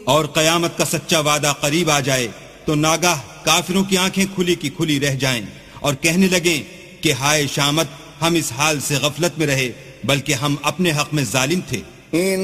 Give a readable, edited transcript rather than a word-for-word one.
और कयामत का सच्चा वादा करीब आ जाए तो नागाह काफिरों की आंखें खुली की खुली रह जाएं और कहने लगें कि हाय शामत, हम इस हाल से गफलत में रहे, बल्कि हम अपने हक में जालिम थे।